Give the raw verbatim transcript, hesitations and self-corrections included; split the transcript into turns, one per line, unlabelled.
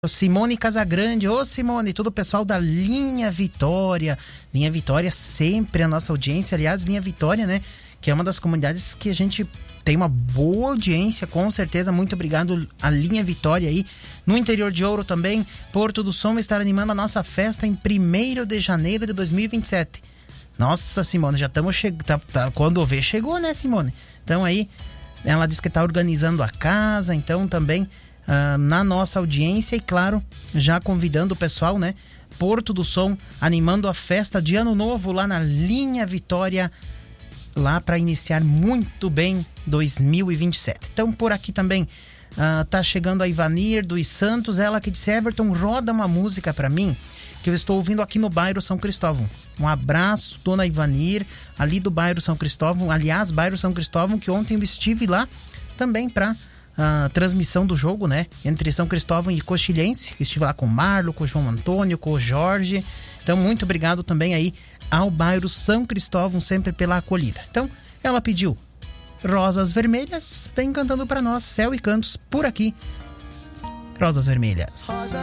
Simone Casagrande. Ô Simone, todo o pessoal da Linha Vitória. Linha Vitória, sempre a nossa audiência. Aliás, Linha Vitória, né? Que é uma das comunidades que a gente tem uma boa audiência, com certeza. Muito obrigado a Linha Vitória aí. No interior de Ouro também, Porto do Som estar animando a nossa festa em primeiro de janeiro de dois mil e vinte e sete. Nossa, Simone, já estamos chegando. Tá, tá, quando vê, chegou, né, Simone? Então aí, ela disse que está organizando a casa, então também uh, na nossa audiência e, claro, já convidando o pessoal, né? Porto do Som animando a festa de Ano Novo lá na Linha Vitória, lá para iniciar muito bem dois mil e vinte e sete. Então, por aqui também uh, tá chegando a Ivanir dos Santos, ela que disse: Everton, roda uma música para mim que eu estou ouvindo aqui no bairro São Cristóvão. Um abraço, dona Ivanir, ali do bairro São Cristóvão. Aliás, bairro São Cristóvão, que ontem eu estive lá também para a uh, transmissão do jogo, né? Entre São Cristóvão e Coxilhense, que estive lá com o Marlo, com o João Antônio, com o Jorge. Então, muito obrigado também aí ao bairro São Cristóvão, sempre pela acolhida. Então, ela pediu Rosas Vermelhas, vem cantando para nós, Céu e Cantos, por aqui. Rosas Vermelhas.